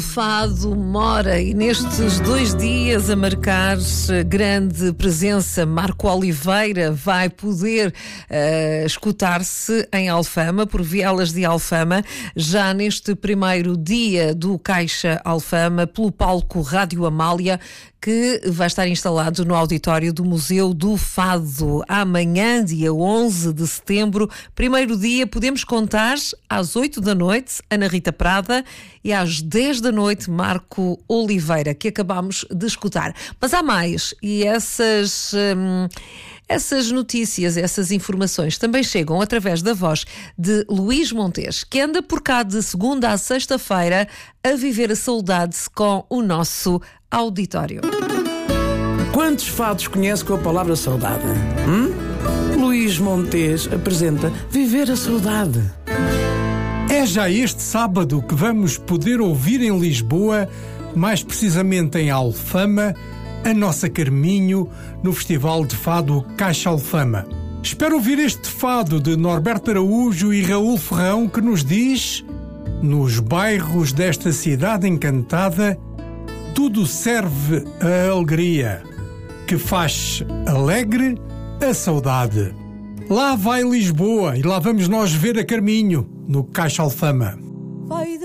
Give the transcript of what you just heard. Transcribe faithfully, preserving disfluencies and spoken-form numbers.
Fado mora e nestes dois dias a marcar grande presença. Marco Oliveira vai poder uh, escutar-se em Alfama, por Vielas de Alfama, já neste primeiro dia do Caixa Alfama, pelo palco Rádio Amália, que vai estar instalado no auditório do Museu do Fado. Amanhã, dia onze de setembro, primeiro dia, podemos contar às oito da noite, Ana Rita Prada, e às dez da noite, Marco Oliveira, que acabamos de escutar. Mas há mais, e essas... Hum, Essas notícias, essas informações também chegam através da voz de Luís Montes, que anda por cá de segunda à sexta-feira a viver a saudade com o nosso auditório. Quantos fados conhece com a palavra saudade? Hum? Luís Montes apresenta Viver a Saudade. É já este sábado que vamos poder ouvir em Lisboa, mais precisamente em Alfama, a nossa Carminho, no Festival de Fado Caixa Alfama. Espero ouvir este fado de Norberto Araújo e Raul Ferrão, que nos diz: nos bairros desta cidade encantada, tudo serve a alegria, que faz alegre a saudade. Lá vai Lisboa e lá vamos nós ver a Carminho, no Caixa Alfama.